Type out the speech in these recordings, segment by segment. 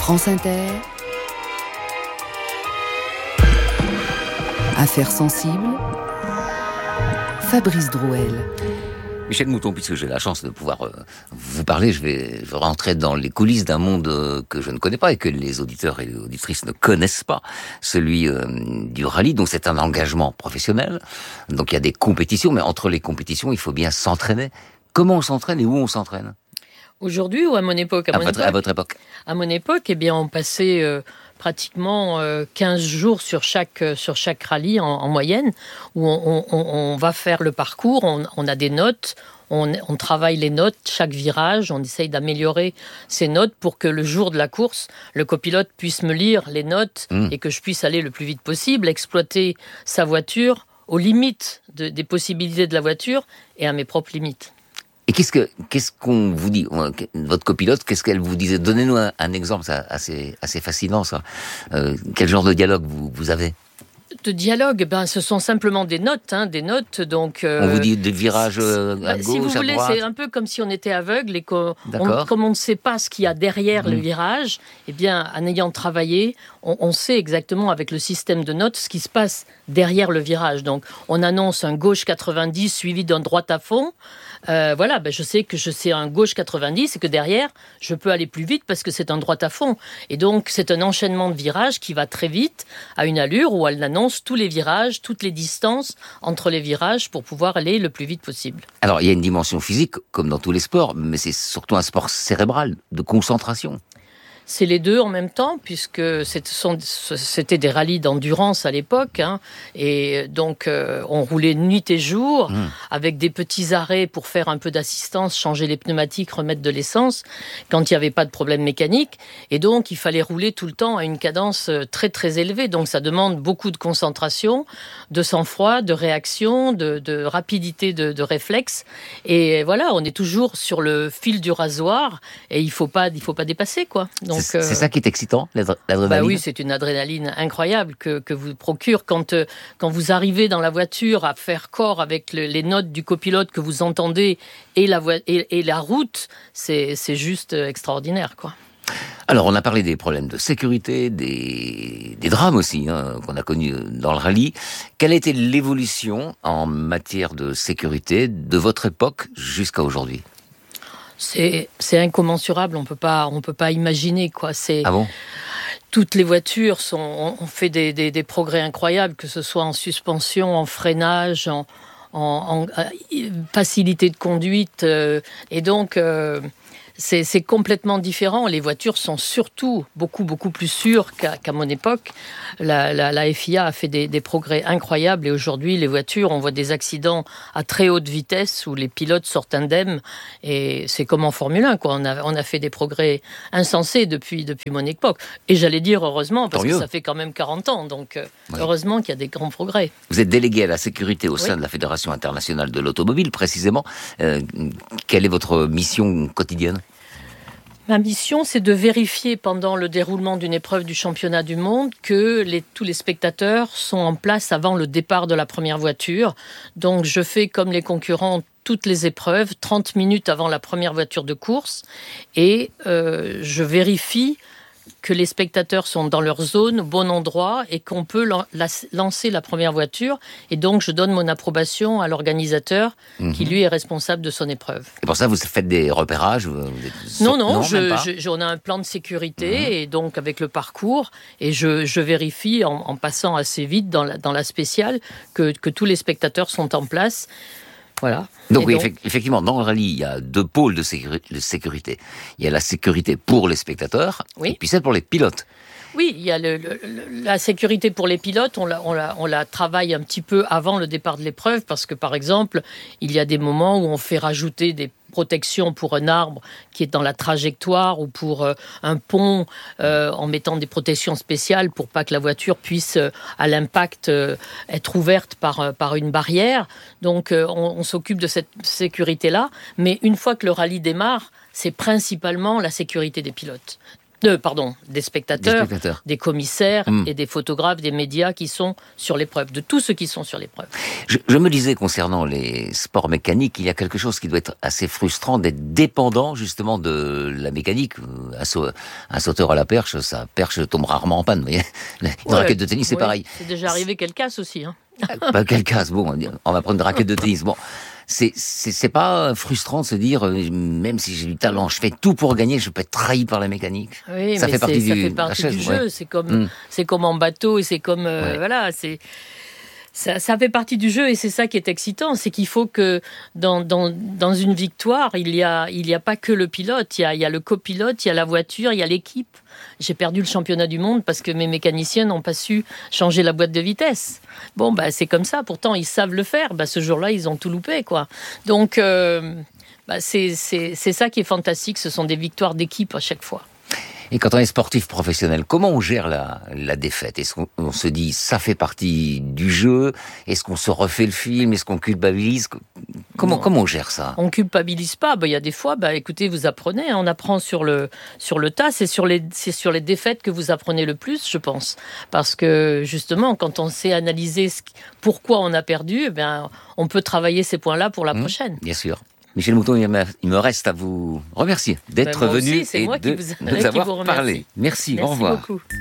France Inter, Affaires sensibles, Fabrice Drouel. Michel Mouton, puisque j'ai la chance de pouvoir vous parler, je vais rentrer dans les coulisses d'un monde que je ne connais pas et que les auditeurs et les auditrices ne connaissent pas, celui du rallye. Donc c'est un engagement professionnel. Donc il y a des compétitions, mais entre les compétitions, il faut bien s'entraîner. Comment on s'entraîne et où on s'entraîne ? Aujourd'hui ou à mon époque ? À votre époque. À mon époque, on passait pratiquement 15 jours sur chaque rallye en moyenne, où on va faire le parcours, on a des notes, on travaille les notes, chaque virage, on essaye d'améliorer ces notes pour que le jour de la course, le copilote puisse me lire les notes et que je puisse aller le plus vite possible, exploiter sa voiture aux limites des possibilités de la voiture et à mes propres limites. Et qu'est-ce qu'on vous dit, votre copilote, qu'est-ce qu'elle vous disait ? Donnez-nous un exemple, c'est assez fascinant ça. Quel genre de dialogue vous avez ? De dialogue, ce sont simplement des notes, donc... on vous dit des virages à gauche, si vous voulez, à droite. c'est un peu comme si on était aveugle et comme on ne sait pas ce qu'il y a derrière le virage, en ayant travaillé, on sait exactement avec le système de notes ce qui se passe derrière le virage. Donc, on annonce un gauche 90 suivi d'un droite à fond. Je sais que c'est un gauche 90 et que derrière, je peux aller plus vite parce que c'est un droite à fond. Et donc, c'est un enchaînement de virages qui va très vite, à une allure où elle annonce tous les virages, toutes les distances entre les virages pour pouvoir aller le plus vite possible. Alors, il y a une dimension physique, comme dans tous les sports, mais c'est surtout un sport cérébral, de concentration. C'est les deux en même temps, puisque c'était des rallyes d'endurance à l'époque, et donc on roulait nuit et jour, avec des petits arrêts pour faire un peu d'assistance, changer les pneumatiques, remettre de l'essence, quand il n'y avait pas de problème mécanique, et donc il fallait rouler tout le temps à une cadence très très élevée, donc ça demande beaucoup de concentration, de sang-froid, de réaction, de rapidité de réflexe, et voilà, on est toujours sur le fil du rasoir, et il faut pas dépasser, quoi. Donc, c'est ça qui est excitant, l'adrénaline. Oui, c'est une adrénaline incroyable que vous procure quand vous arrivez dans la voiture à faire corps avec les notes du copilote que vous entendez et la route, c'est juste extraordinaire, quoi. Alors, on a parlé des problèmes de sécurité, des drames aussi, qu'on a connus dans le rallye. Quelle a été l'évolution en matière de sécurité de votre époque jusqu'à aujourd'hui ? C'est incommensurable, on peut pas imaginer, quoi. Ah bon ? Toutes les voitures ont fait des progrès incroyables, que ce soit en suspension, en freinage, en facilité de conduite, et donc c'est complètement différent. Les voitures sont surtout beaucoup plus sûres qu'à mon époque. La FIA a fait des progrès incroyables et aujourd'hui les voitures, on voit des accidents à très haute vitesse où les pilotes sortent indemnes et c'est comme en Formule 1, quoi. On a fait des progrès insensés depuis mon époque. Et j'allais dire heureusement parce que ça fait quand même 40 ans, donc heureusement qu'il y a des grands progrès. Vous êtes délégué à la sécurité au sein de la Fédération internationale de l'automobile, précisément. Quelle est votre mission quotidienne ? Ma mission, c'est de vérifier pendant le déroulement d'une épreuve du championnat du monde que tous les spectateurs sont en place avant le départ de la première voiture. Donc, je fais comme les concurrents toutes les épreuves, 30 minutes avant la première voiture de course, et je vérifie que les spectateurs sont dans leur zone, au bon endroit, et qu'on peut lancer la première voiture. Et donc, je donne mon approbation à l'organisateur qui, lui, est responsable de son épreuve. Et pour ça, vous faites des repérages ? Non, on a un plan de sécurité, et donc avec le parcours, et je vérifie, en passant assez vite dans la spéciale, que tous les spectateurs sont en place. Voilà. Donc, effectivement, dans le rallye, il y a deux pôles de sécurité. Il y a la sécurité pour les spectateurs, et puis celle pour les pilotes. Oui, il y a la sécurité pour les pilotes, on la travaille un petit peu avant le départ de l'épreuve, parce que, par exemple, il y a des moments où on fait rajouter des protections pour un arbre qui est dans la trajectoire ou pour un pont en mettant des protections spéciales pour pas que la voiture puisse, à l'impact, être ouverte par une barrière. Donc, on s'occupe de cette sécurité-là. Mais une fois que le rallye démarre, c'est principalement la sécurité des pilotes. Des spectateurs, des commissaires et des photographes, des médias qui sont sur l'épreuve, de tous ceux qui sont sur l'épreuve. Je me disais concernant les sports mécaniques, il y a quelque chose qui doit être assez frustrant d'être dépendant justement de la mécanique. un sauteur à la perche, sa perche tombe rarement en panne. Vous voyez, une raquette de tennis, c'est pareil. C'est déjà arrivé qu'elle casse aussi. Hein. Quelle casse. Bon, on va prendre une raquette de tennis. Bon, c'est pas frustrant de se dire, même si j'ai du talent, je fais tout pour gagner, je peux être trahi par la mécanique. Oui, ça mais fait partie du jeu. Ouais. C'est comme en bateau et c'est comme voilà, c'est. Ça fait partie du jeu et c'est ça qui est excitant, c'est qu'il faut que dans une victoire, il y a pas que le pilote, il y a le copilote, il y a la voiture, il y a l'équipe. J'ai perdu le championnat du monde parce que mes mécaniciens n'ont pas su changer la boîte de vitesse. Bon, c'est comme ça, pourtant ils savent le faire. Ce jour-là, ils ont tout loupé, quoi. Donc, c'est ça qui est fantastique, ce sont des victoires d'équipe à chaque fois. Et quand on est sportif professionnel, comment on gère la défaite? Est-ce qu'on se dit, ça fait partie du jeu? Est-ce qu'on se refait le film? Est-ce qu'on culpabilise? Comment on gère ça? On culpabilise pas. Il y a des fois, écoutez, vous apprenez. On apprend sur le tas. C'est sur les défaites que vous apprenez le plus, je pense. Parce que, justement, quand on sait analyser pourquoi on a perdu, on peut travailler ces points-là pour la prochaine. Bien sûr. Michel Mouton, il me reste à vous remercier d'être venu et de nous avoir parlé. Merci, au revoir. Merci beaucoup.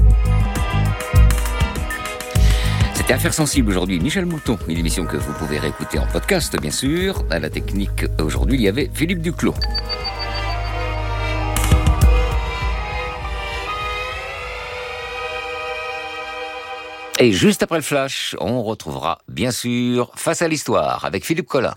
C'était Affaires sensibles aujourd'hui, Michel Mouton, une émission que vous pouvez réécouter en podcast, bien sûr. À la technique, aujourd'hui, il y avait Philippe Duclos. Et juste après le flash, on retrouvera, bien sûr, Face à l'histoire, avec Philippe Collin.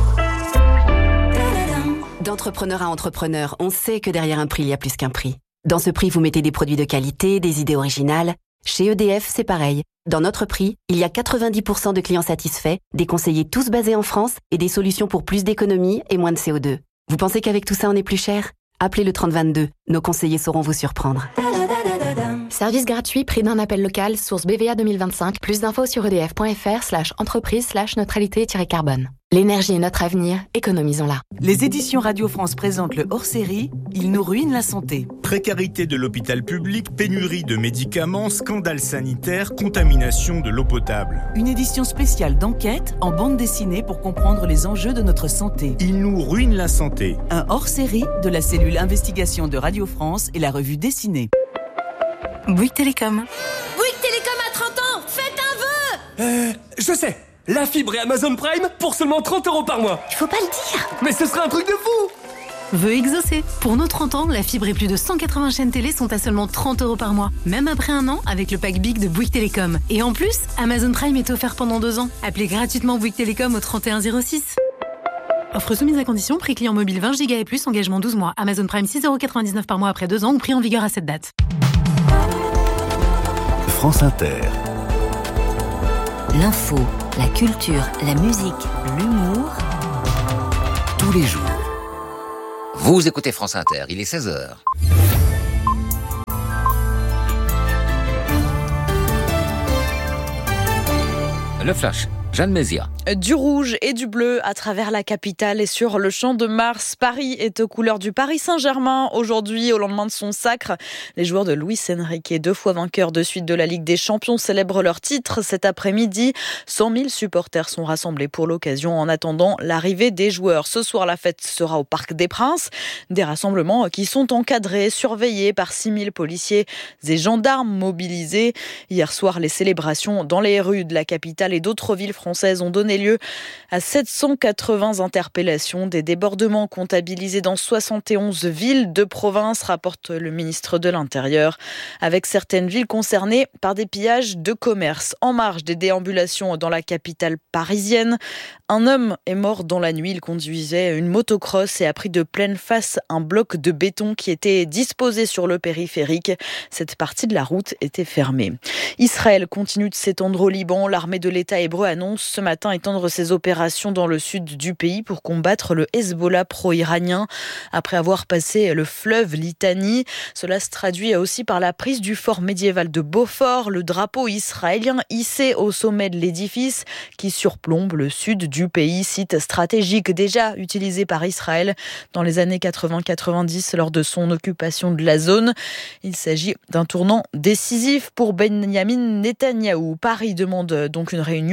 D'entrepreneur à entrepreneur, on sait que derrière un prix, il y a plus qu'un prix. Dans ce prix, vous mettez des produits de qualité, des idées originales. Chez EDF, c'est pareil. Dans notre prix, il y a 90% de clients satisfaits, des conseillers tous basés en France et des solutions pour plus d'économie et moins de CO2. Vous pensez qu'avec tout ça, on est plus cher? Appelez le 3022. Nos conseillers sauront vous surprendre. Service gratuit, prix d'un appel local, source BVA 2025. Plus d'infos sur edf.fr/entreprise/neutralité-carbone. L'énergie est notre avenir, économisons-la. Les éditions Radio France présentent le hors-série « Il nous ruine la santé ». Précarité de l'hôpital public, pénurie de médicaments, scandale sanitaire, contamination de l'eau potable. Une édition spéciale d'enquête en bande dessinée pour comprendre les enjeux de notre santé. Il nous ruine la santé. Un hors-série de la cellule investigation de Radio France et la revue dessinée. Bouygues Télécom. Bouygues Télécom a 30 ans. Faites un vœu. Je sais. La fibre et Amazon Prime pour seulement 30 € par mois. Il faut pas le dire. Mais ce serait un truc de fou. Vœu exaucé. Pour nos 30 ans, la fibre et plus de 180 chaînes télé sont à seulement 30 € par mois. Même après un an, avec le pack Big de Bouygues Télécom. Et en plus, Amazon Prime est offert pendant 2 ans. Appelez gratuitement Bouygues Télécom au 3106. Offre soumise à condition, prix client mobile 20 Go et plus, engagement 12 mois. Amazon Prime 6,99 € par mois après 2 ans ou prix en vigueur à cette date. France Inter. L'info, la culture, la musique, l'humour. Tous les jours. Vous écoutez France Inter, il est 16h. Le flash. Jeanne Mézia. Du rouge et du bleu à travers la capitale et sur le Champ de Mars. Paris est aux couleurs du Paris Saint-Germain. Aujourd'hui, au lendemain de son sacre, les joueurs de Luis Enrique, 2 fois vainqueurs de suite de la Ligue des Champions, célèbrent leur titre. Cet après-midi, 100 000 supporters sont rassemblés pour l'occasion en attendant l'arrivée des joueurs. Ce soir, la fête sera au Parc des Princes. Des rassemblements qui sont encadrés, surveillés par 6 000 policiers et gendarmes mobilisés. Hier soir, les célébrations dans les rues de la capitale et d'autres villes françaises ont donné lieu à 780 interpellations, des débordements comptabilisés dans 71 villes de province, rapporte le ministre de l'Intérieur, avec certaines villes concernées par des pillages de commerce. En marge des déambulations dans la capitale parisienne, un homme est mort dans la nuit. Il conduisait une motocross et a pris de pleine face un bloc de béton qui était disposé sur le périphérique. Cette partie de la route était fermée. Israël continue de s'étendre au Liban. L'armée de l'État hébreu annonce ce matin étendre ses opérations dans le sud du pays pour combattre le Hezbollah pro-iranien. Après avoir passé le fleuve Litani, cela se traduit aussi par la prise du fort médiéval de Beaufort, le drapeau israélien hissé au sommet de l'édifice qui surplombe le sud du pays, site stratégique déjà utilisé par Israël dans les années 80-90 lors de son occupation de la zone. Il s'agit d'un tournant décisif pour Benyamin Netanyahou. Paris demande donc une réunion d'urgence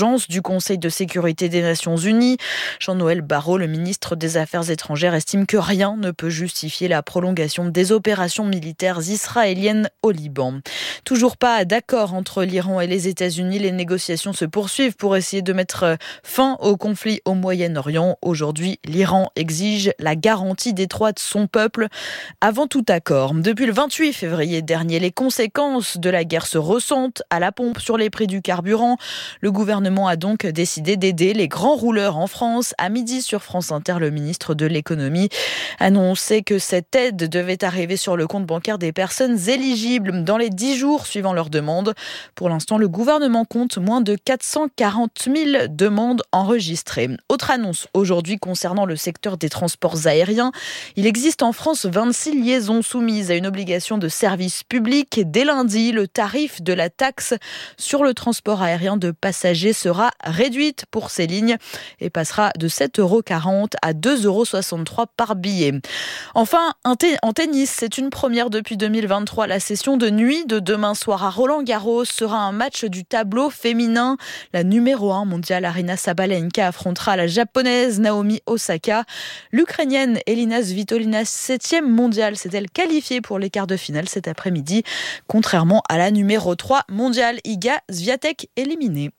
d'urgence du Conseil de sécurité des Nations Unies. Jean-Noël Barrot, le ministre des Affaires étrangères, estime que rien ne peut justifier la prolongation des opérations militaires israéliennes au Liban. Toujours pas d'accord entre l'Iran et les États-Unis. Les négociations se poursuivent pour essayer de mettre fin au conflit au Moyen-Orient. Aujourd'hui, l'Iran exige la garantie des droits de son peuple avant tout accord. Depuis le 28 février dernier, les conséquences de la guerre se ressentent à la pompe sur les prix du carburant. Le gouvernement a donc décidé d'aider les grands rouleurs en France. À midi sur France Inter, le ministre de l'économie annonçait que cette aide devait arriver sur le compte bancaire des personnes éligibles dans les 10 jours suivant leur demande. Pour l'instant, le gouvernement compte moins de 440 000 demandes enregistrées. Autre annonce aujourd'hui concernant le secteur des transports aériens. Il existe en France 26 liaisons soumises à une obligation de service public. Dès lundi, le tarif de la taxe sur le transport aérien de passagers sera réduite pour ces lignes et passera de 7,40 € à 2,63 € par billet. Enfin, en tennis, c'est une première depuis 2023. La session de nuit de demain soir à Roland-Garros sera un match du tableau féminin. La numéro 1 mondiale Aryna Sabalenka affrontera la japonaise Naomi Osaka. L'Ukrainienne Elina Svitolina, 7e mondiale, s'est-elle qualifiée pour les quarts de finale cet après-midi, contrairement à la numéro 3 mondiale Iga Swiatek éliminée.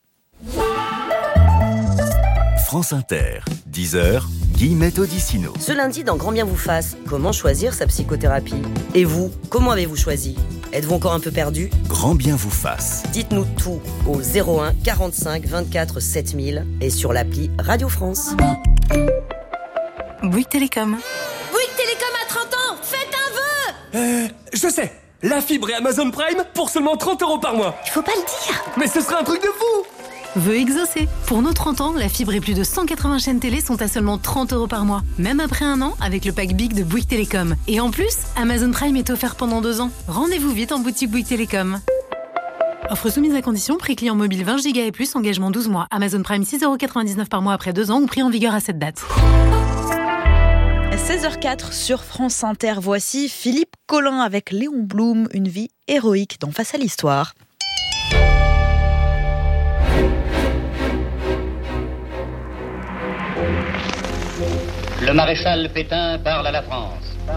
France Inter, 10h, Guillemette Odissino. Ce lundi, dans Grand Bien vous fasse, comment choisir sa psychothérapie ? Et vous, comment avez-vous choisi ? Êtes-vous encore un peu perdu ? Grand Bien vous fasse. Dites-nous tout au 01 45 24 7000 et sur l'appli Radio France. Bouygues Télécom. Bouygues Télécom a 30 ans, faites un vœu ! Je sais, la fibre et Amazon Prime pour seulement 30 € par mois. Il faut pas le dire. Mais ce serait un truc de fou. Vœu exaucé. Pour nos 30 ans, la fibre et plus de 180 chaînes télé sont à seulement 30 € par mois. Même après un an, avec le pack Big de Bouygues Télécom. Et en plus, Amazon Prime est offert pendant 2 ans. Rendez-vous vite en boutique Bouygues Télécom. Offre soumise à condition, prix client mobile 20 Go et plus, engagement 12 mois. Amazon Prime 6,99 € par mois après 2 ans ou prix en vigueur à cette date. 16h04 sur France Inter. Voici Philippe Collin avec Léon Blum, une vie héroïque dans Face à l'Histoire. Le maréchal Pétain parle à la France.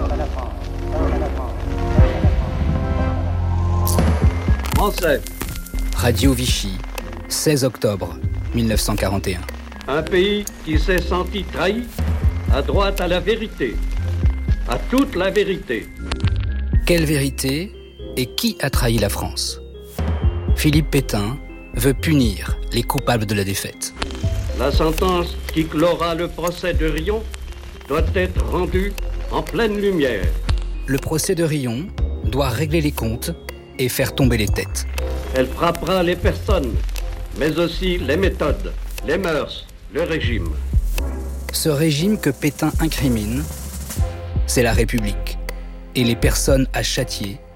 Français. Radio Vichy, 16 octobre 1941. Un pays qui s'est senti trahi a droit à la vérité, à toute la vérité. Quelle vérité et qui a trahi la France ? Philippe Pétain veut punir les coupables de la défaite. La sentence qui clora le procès de Riom doit être rendue en pleine lumière. Le procès de Riom doit régler les comptes et faire tomber les têtes. Elle frappera les personnes, mais aussi les méthodes, les mœurs, le régime. Ce régime que Pétain incrimine, c'est la République et les personnes à châtier